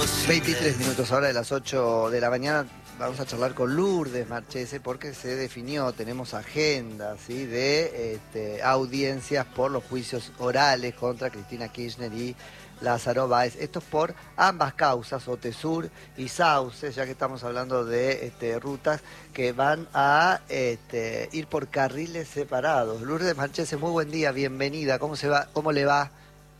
23 minutos ahora de las 8 de la mañana. Vamos a charlar con Lourdes Marchese porque se definió, tenemos agenda, ¿sí?, de audiencias por los juicios orales contra Cristina Kirchner y Lázaro Báez. Esto es por ambas causas, Otesur y Sauce, ya que estamos hablando de rutas que van a ir por carriles separados. Lourdes Marchese, muy buen día, bienvenida. ¿Cómo se va? ¿Cómo le va?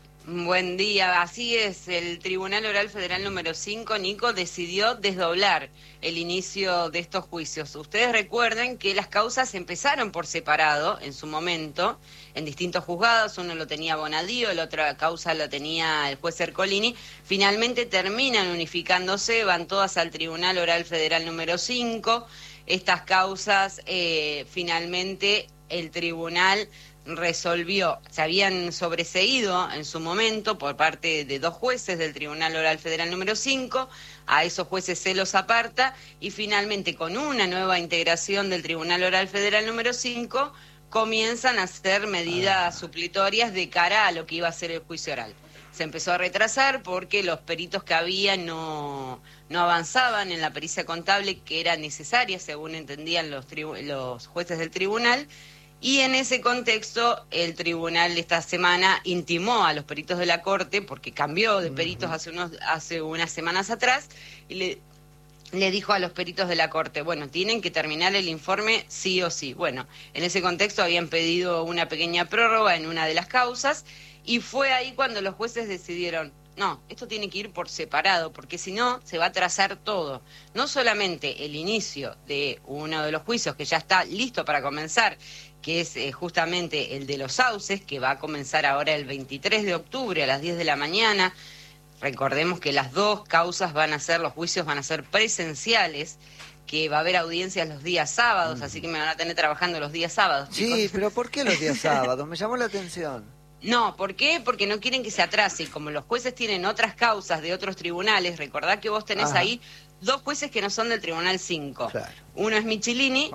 Buen día, así es, el Tribunal Oral Federal número 5, Nico, decidió desdoblar el inicio de estos juicios. Ustedes recuerden que las causas empezaron por separado en su momento, en distintos juzgados, uno lo tenía Bonadío, la otra causa la tenía el juez Ercolini, finalmente terminan unificándose, van todas al Tribunal Oral Federal número 5, estas causas finalmente el tribunal resolvió, se habían sobreseído en su momento por parte de dos jueces del Tribunal Oral Federal número 5, a esos jueces se los aparta y finalmente con una nueva integración del Tribunal Oral Federal número 5 comienzan a hacer medidas supletorias de cara a lo que iba a ser el juicio oral. Se empezó a retrasar porque los peritos que había no avanzaban en la pericia contable que era necesaria según entendían los jueces del tribunal. Y en ese contexto, el tribunal esta semana intimó a los peritos de la Corte, porque cambió de peritos hace unas semanas atrás, y le dijo a los peritos de la Corte, bueno, tienen que terminar el informe sí o sí. Bueno, en ese contexto habían pedido una pequeña prórroga en una de las causas, y fue ahí cuando los jueces decidieron, no, esto tiene que ir por separado, porque si no, se va a trazar todo. No solamente el inicio de uno de los juicios que ya está listo para comenzar, que es justamente el de los sauces, que va a comenzar ahora el 23 de octubre a las 10 de la mañana. Recordemos que las dos causas los juicios van a ser presenciales, que va a haber audiencias los días sábados, así que me van a tener trabajando los días sábados. Sí, chicos. Pero ¿por qué los días sábados? Me llamó la atención. No, ¿por qué? Porque no quieren que se atrase. Y como los jueces tienen otras causas de otros tribunales, recordad que vos tenés ahí dos jueces que no son del Tribunal 5. Claro. Uno es Michelini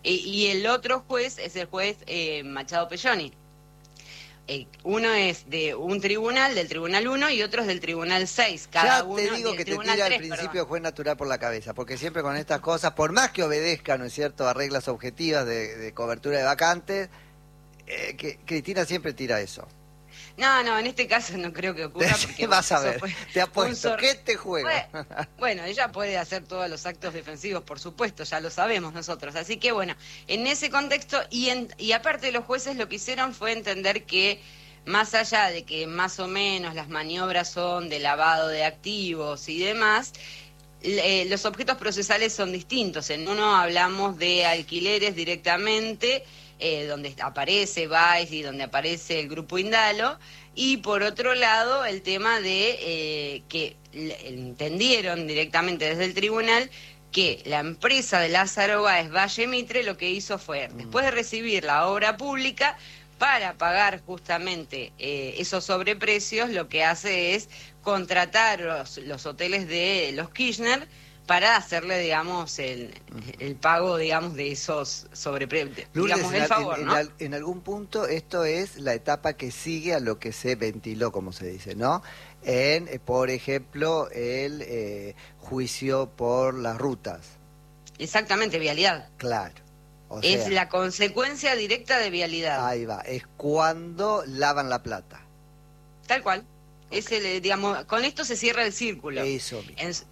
y el otro juez es el juez Machado Pelloni. Uno es de un tribunal, del Tribunal 1, y otro es del Tribunal 6. Ya te digo que te tira al principio juez natural por la cabeza, porque siempre con estas cosas, por más que obedezcan, ¿no es cierto?, a reglas objetivas de cobertura de vacantes, que Cristina siempre tira eso. No, en este caso no creo que ocurra. Porque vas a ver, te apuesto, ¿qué te juega? Bueno, ella puede hacer todos los actos defensivos, por supuesto, ya lo sabemos nosotros. Así que bueno, en ese contexto, y aparte de los jueces lo que hicieron fue entender que más allá de que más o menos las maniobras son de lavado de activos y demás, los objetos procesales son distintos. En uno hablamos de alquileres directamente, donde aparece Báez y donde aparece el Grupo Indalo, y por otro lado el tema de que entendieron directamente desde el tribunal que la empresa de Lázaro Báez, Valle Mitre, lo que hizo fue, después de recibir la obra pública, para pagar justamente esos sobreprecios, lo que hace es contratar los hoteles de los Kirchner para hacerle, digamos, el pago, digamos, de esos sobreprecios, digamos, el favor, ¿no? En algún punto esto es la etapa que sigue a lo que se ventiló, como se dice, ¿no? Por ejemplo, el juicio por las rutas. Exactamente, vialidad. Claro. Es la consecuencia directa de vialidad. Ahí va, es cuando lavan la plata. Tal cual. Okay. Digamos, con esto se cierra el círculo. Eso mismo.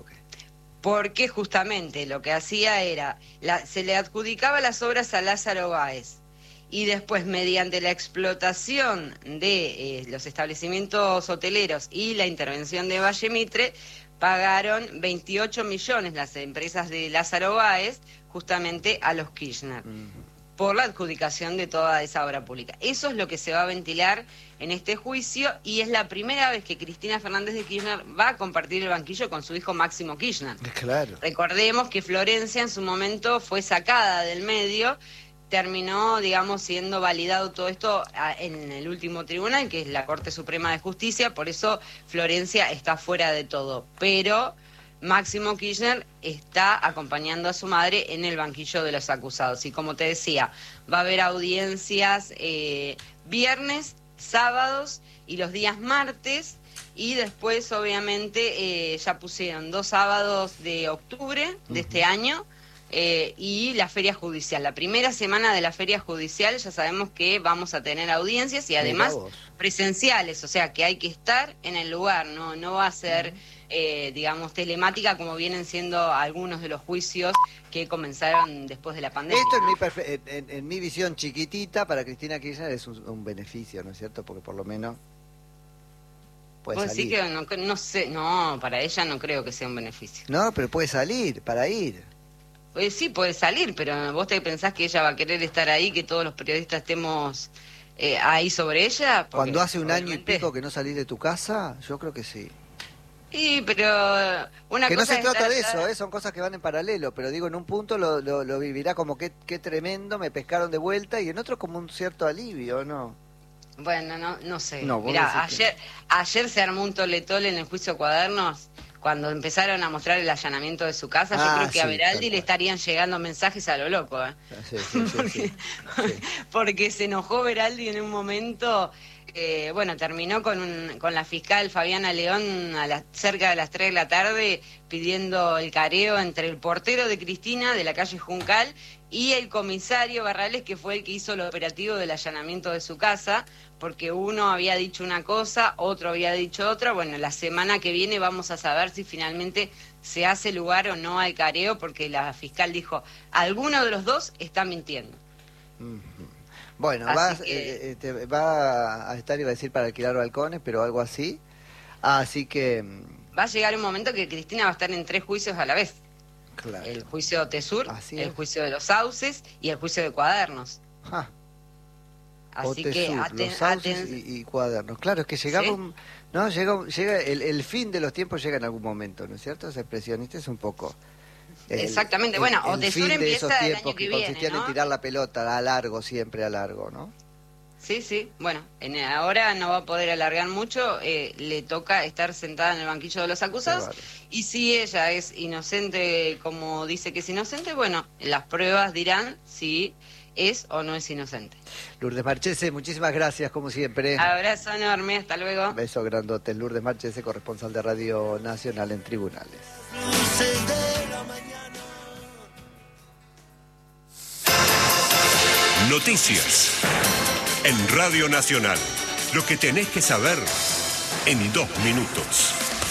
Porque justamente lo que hacía era, se le adjudicaba las obras a Lázaro Báez y después mediante la explotación de los establecimientos hoteleros y la intervención de Valle Mitre, pagaron 28 millones las empresas de Lázaro Báez justamente a los Kirchner. Por la adjudicación de toda esa obra pública. Eso es lo que se va a ventilar en este juicio y es la primera vez que Cristina Fernández de Kirchner va a compartir el banquillo con su hijo Máximo Kirchner. Claro. Recordemos que Florencia en su momento fue sacada del medio, terminó, digamos, siendo validado todo esto en el último tribunal, que es la Corte Suprema de Justicia, por eso Florencia está fuera de todo, pero Máximo Kirchner está acompañando a su madre en el banquillo de los acusados. Y como te decía, va a haber audiencias viernes, sábados y los días martes. y después obviamente ya pusieron 2 sábados de octubre de este año, y la feria judicial. La primera semana de la feria judicial ya sabemos que vamos a tener audiencias y además presenciales, o sea que hay que estar en el lugar, no va a ser, digamos, telemática como vienen siendo algunos de los juicios que comenzaron después de la pandemia. Esto en mi visión chiquitita para Cristina Kirchner es un beneficio, ¿no es cierto? Porque por lo menos puede salir. Sí que no sé, no, para ella no creo que sea un beneficio. No, pero puede salir, para ir. Pues sí, puede salir, pero ¿vos te pensás que ella va a querer estar ahí, que todos los periodistas estemos ahí sobre ella? Porque cuando hace un año y pico que no salís de tu casa, yo creo que sí. Sí, pero una que cosa no se trata de estar... eso, son cosas que van en paralelo, pero digo, en un punto lo vivirá como qué tremendo, me pescaron de vuelta, y en otro como un cierto alivio, ¿no? Bueno, no sé. No, mirá, ayer se armó un tole-tole en el juicio Cuadernos. Cuando empezaron a mostrar el allanamiento de su casa, yo creo que a Beraldi le estarían llegando mensajes a lo loco, ¿eh? Sí. Porque se enojó Beraldi en un momento, bueno, terminó con la fiscal Fabiana León cerca de las 3 de la tarde pidiendo el careo entre el portero de Cristina de la calle Juncal y el comisario Barrales, que fue el que hizo el operativo del allanamiento de su casa, porque uno había dicho una cosa, otro había dicho otra. Bueno, la semana que viene vamos a saber si finalmente se hace lugar o no al careo, porque la fiscal dijo, alguno de los dos está mintiendo. Bueno, va a estar, iba a decir, para alquilar balcones, pero algo así. Así que... Va a llegar un momento que Cristina va a estar en 3 juicios a la vez. Claro. El juicio de Tesur, el juicio de los Sauces y el juicio de Cuadernos. Así que los Sauces y Cuadernos. Claro, es que llegamos, ¿sí? ¿No? Llega el fin de los tiempos, llega en algún momento, ¿no es cierto? Esa expresionista es un poco... Exactamente, bueno, o Tesur empieza el año que viene, consistían en tirar la pelota siempre a largo, ¿no? Sí, bueno, ahora no va a poder alargar mucho, le toca estar sentada en el banquillo de los acusados, y si ella es inocente como dice que es inocente, bueno, las pruebas dirán si es o no es inocente. Lourdes Marchese, muchísimas gracias, como siempre. Abrazo enorme, hasta luego. Beso grandote. Lourdes Marchese, corresponsal de Radio Nacional en Tribunales. Noticias en Radio Nacional. Lo que tenés que saber en 2 minutos.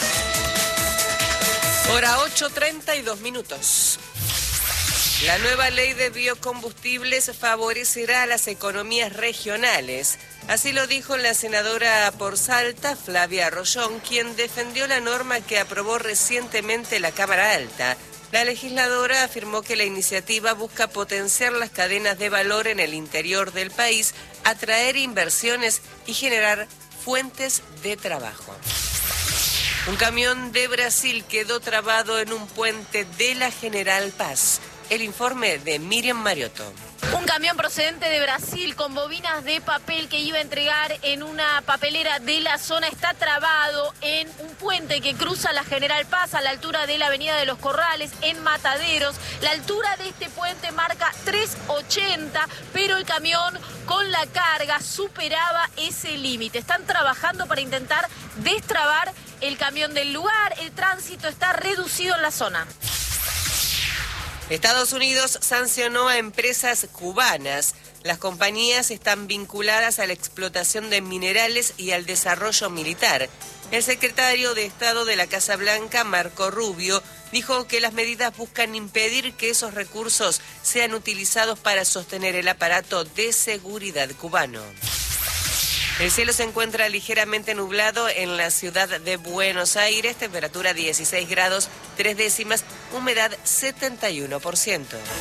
Hora 8:32. La nueva ley de biocombustibles favorecerá a las economías regionales. Así lo dijo la senadora por Salta, Flavia Arroyón, quien defendió la norma que aprobó recientemente la Cámara Alta. La legisladora afirmó que la iniciativa busca potenciar las cadenas de valor en el interior del país, atraer inversiones y generar fuentes de trabajo. Un camión de Brasil quedó trabado en un puente de la General Paz. El informe de Miriam Mariotto. Un camión procedente de Brasil con bobinas de papel que iba a entregar en una papelera de la zona está trabado en un puente que cruza la General Paz a la altura de la Avenida de los Corrales en Mataderos. La altura de este puente marca 3,80, pero el camión con la carga superaba ese límite. Están trabajando para intentar destrabar el camión del lugar. El tránsito está reducido en la zona. Estados Unidos sancionó a empresas cubanas. Las compañías están vinculadas a la explotación de minerales y al desarrollo militar. El secretario de Estado de la Casa Blanca, Marco Rubio, dijo que las medidas buscan impedir que esos recursos sean utilizados para sostener el aparato de seguridad cubano. El cielo se encuentra ligeramente nublado en la ciudad de Buenos Aires, temperatura 16 grados 3 décimas, humedad 71%.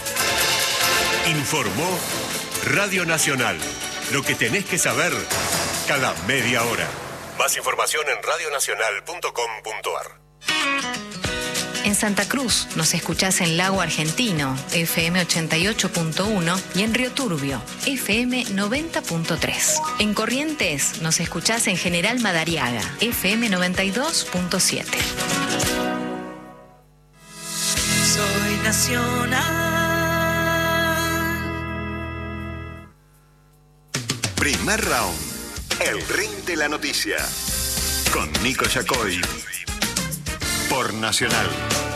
Informó Radio Nacional. Lo que tenés que saber cada media hora. Más información en radionacional.com.ar. En Santa Cruz nos escuchás en Lago Argentino, FM 88.1, y en Río Turbio, FM 90.3. En Corrientes nos escuchás en General Madariaga, FM 92.7. Soy nacional. Primer round. El ring de la noticia. con Nico Yacoy por Nacional.